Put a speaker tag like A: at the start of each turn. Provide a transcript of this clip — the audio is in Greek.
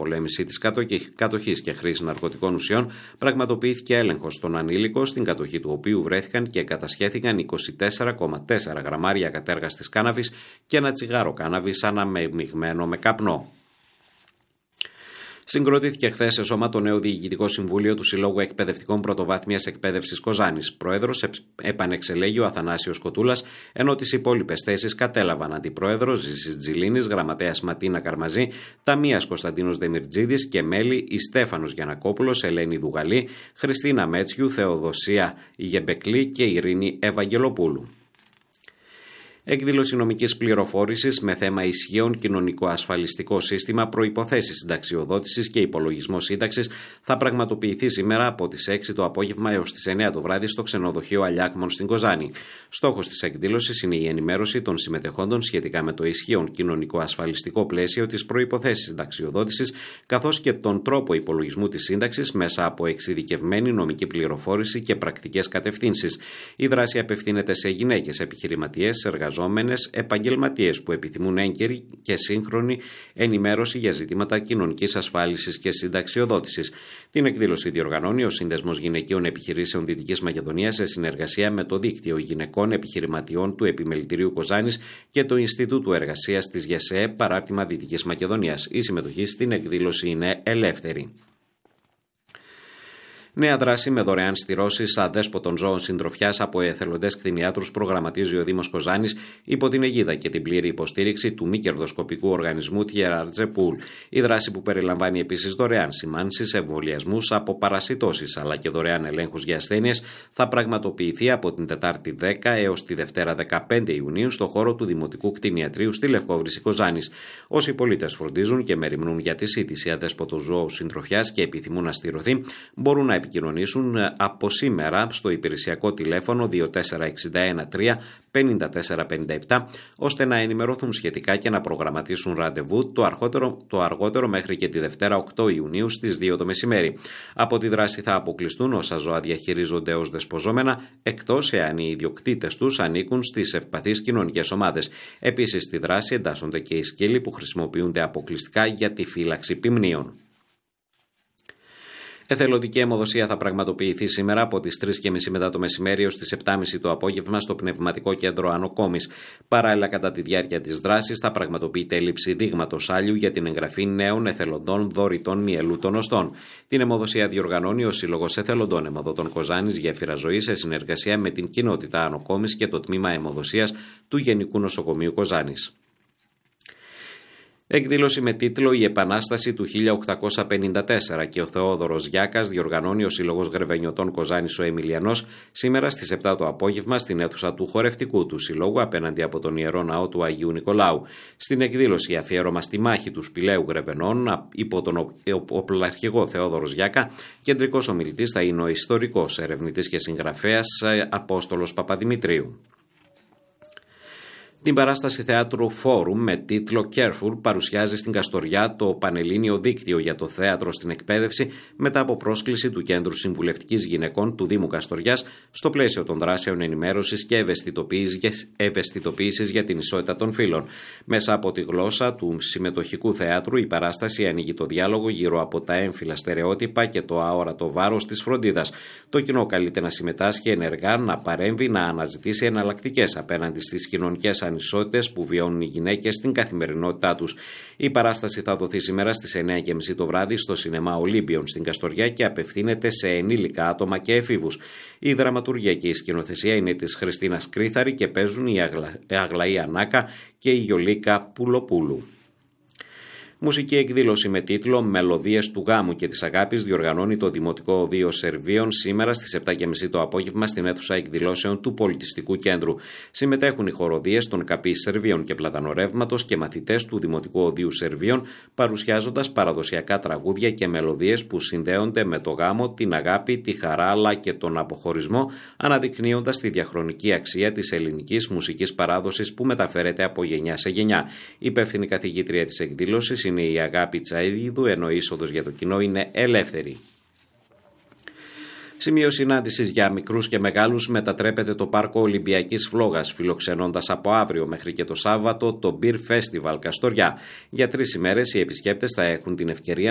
A: καταπολέμηση της κατοχής και χρήσης ναρκωτικών ουσιών πραγματοποιήθηκε έλεγχος στον ανήλικο, στην κατοχή του οποίου βρέθηκαν και κατασχέθηκαν 24,4 γραμμάρια κατέργαστης κάναβης και ένα τσιγάρο κάναβης αναμειγμένο με καπνό. Συγκροτήθηκε χθες σε σώμα το νέο Διοικητικό Συμβούλιο του Συλλόγου Εκπαιδευτικών Πρωτοβάθμιας Εκπαίδευσης Κοζάνης. Πρόεδρος επανεξελέγει ο Αθανάσιος Κοτούλας, ενώ τις υπόλοιπες θέσεις κατέλαβαν αντιπρόεδρος Ζήσης Τζιλίνης, γραμματέας Ματίνα Καρμαζή, ταμείας Κωνσταντίνος Δεμιρτζίδης και μέλη η Στέφανος Γιαννακόπουλος, Ελένη Δουγαλή, Χριστίνα Μέτσιου, Θεοδοσία Γεμπεκλή και Ειρήνη Ευαγγελοπούλου. Εκδήλωση νομικής πληροφόρησης με θέμα ισχύον κοινωνικό-ασφαλιστικό σύστημα, προϋποθέσεις συνταξιοδότησης και υπολογισμό σύνταξης θα πραγματοποιηθεί σήμερα από τις 6 το απόγευμα έως τις 9 το βράδυ στο ξενοδοχείο Αλιάκμων στην Κοζάνη. Στόχος της εκδήλωσης είναι η ενημέρωση των συμμετεχόντων σχετικά με το ισχύον κοινωνικό-ασφαλιστικό πλαίσιο, τις προϋποθέσεις συνταξιοδότησης καθώς και τον τρόπο υπολογισμού της σύνταξης μέσα από εξειδικευμένη νομική πληροφόρηση και πρακτικές κατευθύνσεις. Η δράση απευθύνεται σε γυναίκες επιχειρηματίες, εργαζόμενες, επαγγελματίες που επιθυμούν έγκαιρη και σύγχρονη ενημέρωση για ζητήματα κοινωνικής ασφάλισης και συνταξιοδότησης. Την εκδήλωση διοργανώνει ο Σύνδεσμος Γυναικείων Επιχειρήσεων Δυτικής Μακεδονίας σε συνεργασία με το Δίκτυο Γυναικών Επιχειρηματιών του Επιμελητηρίου Κοζάνης και το Ινστιτούτο Εργασίας της ΓΕΣΕ Παράρτημα Δυτικής Μακεδονίας. Η συμμετοχή στην εκδήλωση είναι ελεύθερη. Νέα δράση με δωρεάν στηρώσεις αδέσποτων ζώων συντροφιάς από εθελοντές κτηνιάτρους προγραμματίζει ο Δήμος Κοζάνης υπό την αιγίδα και την πλήρη υποστήριξη του μη κερδοσκοπικού οργανισμού Tierartze-Pool. Η δράση, που περιλαμβάνει επίσης δωρεάν σημάνσεις, εμβολιασμούς από παρασιτώσεις αλλά και δωρεάν ελέγχους για ασθένειες, θα πραγματοποιηθεί από την Τετάρτη 10 έως τη Δευτέρα 15 Ιουνίου στο χώρο του Δημοτικού Κτηνιατρίου στη Λευκόβρηση Κοζάνης. Όσοι πολίτες φροντίζουν και μεριμνούν για τη σύντηση αδέσποτου ζώου συντροφιάς και επιθυμούν να στηρωθεί, μπορούν να επικοινωνήσουν από σήμερα στο υπηρεσιακό τηλέφωνο 2461 3 5457 ώστε να ενημερωθούν σχετικά και να προγραμματίσουν ραντεβού το αργότερο μέχρι και τη Δευτέρα 8 Ιουνίου στις 2 το μεσημέρι. Από τη δράση θα αποκλειστούν όσα ζώα διαχειρίζονται ως δεσποζόμενα, εκτός εάν οι ιδιοκτήτες τους ανήκουν στις ευπαθείς κοινωνικές ομάδες. Επίσης στη δράση εντάσσονται και οι σκύλοι που χρησιμοποιούνται αποκλειστικά για τη φύλαξη πυμνίων. Εθελοντική αιμοδοσία θα πραγματοποιηθεί σήμερα από τις 3.30 μετά το μεσημέρι ως τις 7.30 το απόγευμα στο Πνευματικό Κέντρο Άνω Κόμης. Παράλληλα, κατά τη διάρκεια της δράσης θα πραγματοποιείται έλλειψη δείγματος άλιου για την εγγραφή νέων εθελοντών δωρητών μυελού των οστών. Την αιμοδοσία διοργανώνει ο Σύλλογος Εθελοντών Αιμοδοτών Κοζάνης Γέφυρα Ζωής σε συνεργασία με την κοινότητα Άνω Κόμης και το τμήμα αιμοδοσίας του Γενικού Νοσοκομείου Κοζάνης. Εκδήλωση με τίτλο «Η Επανάσταση του 1854» και ο Θεόδωρος Γιάκας διοργανώνει ο Σύλλογος Γρεβενιωτών Κοζάνης ο Εμιλιανός σήμερα στις 7 το απόγευμα στην αίθουσα του χορευτικού του Συλλόγου απέναντι από τον Ιερό Ναό του Αγίου Νικολάου. Στην εκδήλωση αφιέρωμα στη μάχη του Σπηλαίου Γρεβενών υπό τον οπλαρχηγό Θεόδωρο Γιάκα, κεντρικός ομιλητής θα είναι ο ιστορικός ερευνητής και συγγραφέας Απόστολος Παπαδημητρίου. Την παράσταση θεάτρου Φόρουμ με τίτλο Careful παρουσιάζει στην Καστοριά το Πανελλήνιο Δίκτυο για το Θέατρο στην Εκπαίδευση μετά από πρόσκληση του Κέντρου Συμβουλευτικής Γυναικών του Δήμου Καστοριάς στο πλαίσιο των δράσεων ενημέρωσης και ευαισθητοποίησης για την ισότητα των φύλων. Μέσα από τη γλώσσα του συμμετοχικού θεάτρου η παράσταση ανοίγει το διάλογο γύρω από τα έμφυλα στερεότυπα και το αόρατο βάρος της φροντίδας. Το κοινό καλείται να συμμετάσχει ενεργά, να παρέμβει, να αναζητήσει εναλλακτικές απέναντι στις κοινωνικές ανισότητες που βιώνουν οι γυναίκες στην καθημερινότητά τους. Η παράσταση θα δοθεί σήμερα στις 9.30 το βράδυ στο Σινεμά Ολύμπιον στην Καστοριά και απευθύνεται σε ενήλικα άτομα και εφήβους. Η δραματουργία και η σκηνοθεσία είναι της Χριστίνας Κρύθαρη και παίζουν η Αγλαή Ανάκα και η Γιολίκα Πουλοπούλου. Μουσική εκδήλωση με τίτλο «Μελωδίες του γάμου και της αγάπης» διοργανώνει το Δημοτικό Οδείο Σερβίων σήμερα στις 7.30 το απόγευμα στην αίθουσα εκδηλώσεων του Πολιτιστικού Κέντρου. Συμμετέχουν οι χοροδίες των ΚΑΠΗ Σερβίων και Πλατανορεύματος και μαθητές του Δημοτικού Οδείου Σερβίων, παρουσιάζοντας παραδοσιακά τραγούδια και μελωδίες που συνδέονται με το γάμο, την αγάπη, τη χαρά αλλά και τον αποχωρισμό, αναδεικνύοντας τη διαχρονική αξία της ελληνικής μουσικής παράδοσης που μεταφέρεται από γενιά σε γενιά. Η υπεύθυνη καθηγήτρια της εκδήλωσης είναι η Αγάπη Τσαΐδου, ενώ η είσοδος για το κοινό είναι ελεύθερη. Σημείο συνάντησης για μικρούς και μεγάλους μετατρέπεται το Πάρκο Ολυμπιακής Φλόγας, φιλοξενώντας από αύριο μέχρι και το Σάββατο το Beer Festival Καστοριά. Για 3 ημέρες οι επισκέπτες θα έχουν την ευκαιρία